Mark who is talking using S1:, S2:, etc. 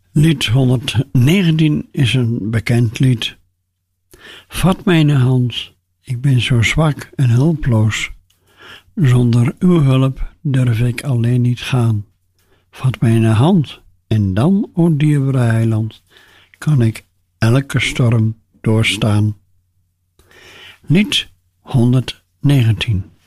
S1: Lied 119 is een bekend lied. Vat mijn hand, ik ben zo zwak en hulpeloos. Zonder uw hulp durf ik alleen niet gaan. Vat mijn hand en dan, o dierbare heiland, kan ik elke storm doorstaan. Lied 119.